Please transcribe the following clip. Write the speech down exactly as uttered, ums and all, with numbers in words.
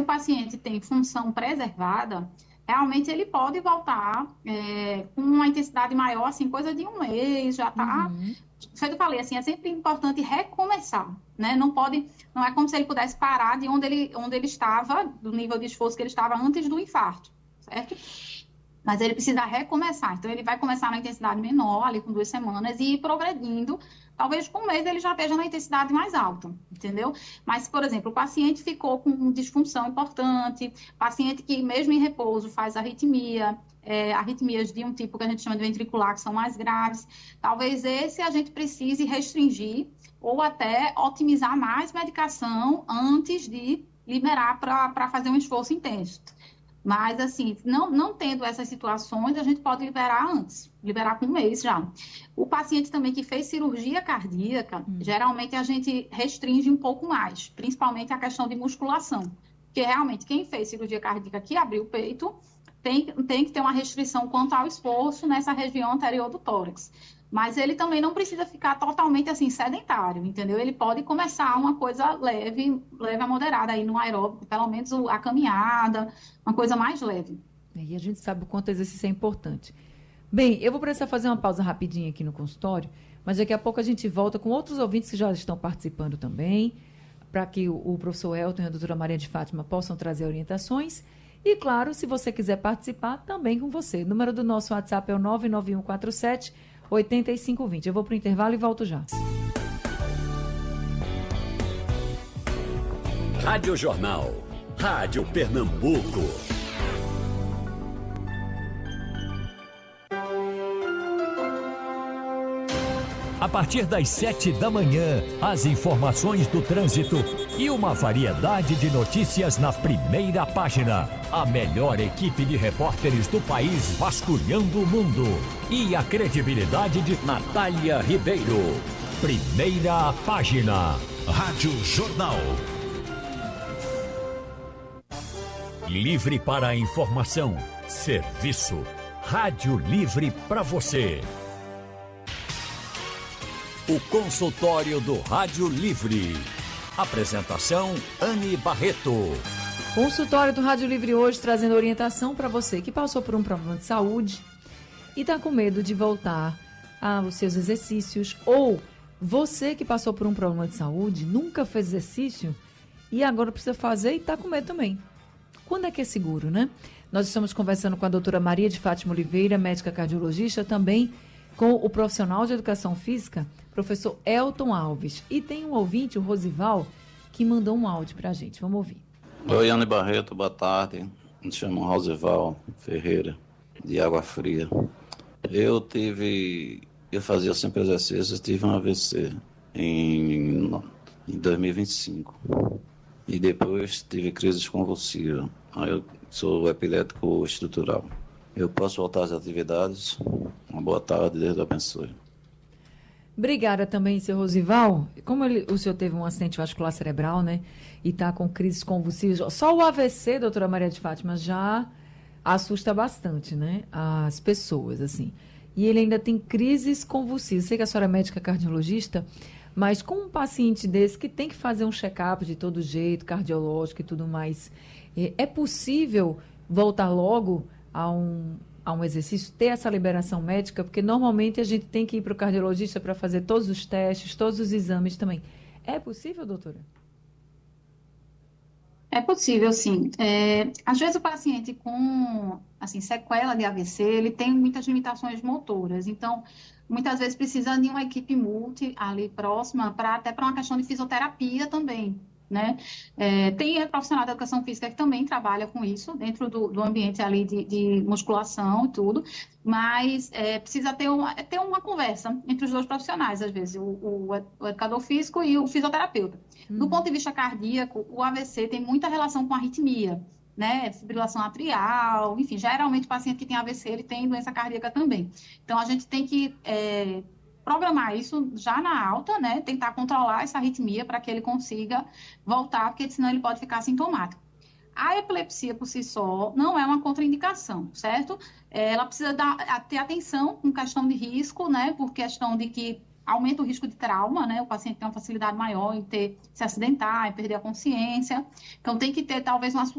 paciente tem função preservada, realmente ele pode voltar é, com uma intensidade maior, assim, coisa de um mês, já está. Uhum. Foi o que eu falei, assim, é sempre importante recomeçar, né? Não pode, não é como se ele pudesse parar de onde ele, onde ele estava, do nível de esforço que ele estava antes do infarto, certo? Mas ele precisa recomeçar. Então, ele vai começar na intensidade menor, ali com duas semanas, e ir progredindo. Talvez com um mês ele já esteja na intensidade mais alta, entendeu? Mas, por exemplo, o paciente ficou com disfunção importante, paciente que, mesmo em repouso, faz arritmia, é, arritmias de um tipo que a gente chama de ventricular, que são mais graves. Talvez esse a gente precise restringir ou até otimizar mais medicação antes de liberar para fazer um esforço intenso. Mas, assim, não, não tendo essas situações, a gente pode liberar antes, liberar com um mês já. O paciente também que fez cirurgia cardíaca, Hum. geralmente a gente restringe um pouco mais, principalmente a questão de musculação. Porque, realmente, quem fez cirurgia cardíaca que abriu o peito, tem, tem que ter uma restrição quanto ao esforço nessa região anterior do tórax. Mas ele também não precisa ficar totalmente assim sedentário, entendeu? Ele pode começar uma coisa leve, leve a moderada aí no aeróbico, pelo menos a caminhada, uma coisa mais leve. E a gente sabe o quanto exercício é importante. Bem, eu vou precisar fazer uma pausa rapidinha aqui no consultório, mas daqui a pouco a gente volta com outros ouvintes que já estão participando também, para que o, o professor Elton e a doutora Maria de Fátima possam trazer orientações. E, claro, se você quiser participar, também com você. O número do nosso WhatsApp é o nove nove um quatro sete, oito cinco dois zero. Eu vou para o intervalo e volto já. Rádio Jornal. Rádio Pernambuco. A partir das sete da manhã, as informações do trânsito e uma variedade de notícias na primeira página. A melhor equipe de repórteres do país vasculhando o mundo. E a credibilidade de Natália Ribeiro. Primeira página. Rádio Jornal. Livre para a informação. Serviço. Rádio Livre para você. O consultório do Rádio Livre. Apresentação, Anne Barreto. Consultório do Rádio Livre hoje trazendo orientação para você que passou por um problema de saúde e está com medo de voltar aos seus exercícios, ou você que passou por um problema de saúde, nunca fez exercício e agora precisa fazer e está com medo também. Quando é que é seguro, né? Nós estamos conversando com a doutora Maria de Fátima Oliveira, médica cardiologista, também com o profissional de educação física, professor Elton Alves. E tem um ouvinte, o Rosival, que mandou um áudio para a gente. Vamos ouvir. Oi, Anne Barreto, boa tarde. Me chamo Rosival Ferreira, de Água Fria. Eu tive, eu fazia sempre exercícios, tive um A V C em, em dois mil e vinte e cinco. E depois tive crises convulsivas. Aí eu sou epilético estrutural. Eu posso voltar às atividades? Uma boa tarde, Deus abençoe. Obrigada também, seu Rosival. Como ele, o senhor teve um acidente vascular cerebral, né? E está com crises convulsivas. Só o A V C, doutora Maria de Fátima, já assusta bastante, né? As pessoas, assim. E ele ainda tem crises convulsivas. Sei que a senhora é médica cardiologista, mas com um paciente desse que tem que fazer um check-up de todo jeito, cardiológico e tudo mais, é possível voltar logo a um, a um exercício, ter essa liberação médica? Porque normalmente a gente tem que ir para o cardiologista para fazer todos os testes, todos os exames também. É possível, doutora? É possível, sim. É, às vezes o paciente com, assim, sequela de A V C, ele tem muitas limitações motoras. Então, muitas vezes precisa de uma equipe multi ali próxima, pra, até para uma questão de fisioterapia também, né? É, tem a profissional da educação física que também trabalha com isso, dentro do, do ambiente ali de, de musculação e tudo, mas é, precisa ter uma, ter uma conversa entre os dois profissionais, às vezes, o, o, o educador físico e o fisioterapeuta. Do ponto de vista cardíaco, o A V C tem muita relação com arritmia, né? Fibrilação atrial, enfim, geralmente o paciente que tem A V C, ele tem doença cardíaca também. Então, a gente tem que é, programar isso já na alta, né? Tentar controlar essa arritmia para que ele consiga voltar, porque senão ele pode ficar assintomático. A epilepsia por si só não é uma contraindicação, certo? Ela precisa dar, ter atenção com questão de risco, né? Por questão de que aumenta o risco de trauma, né? O paciente tem uma facilidade maior em ter, se acidentar, em perder a consciência. Então, tem que ter, talvez, uma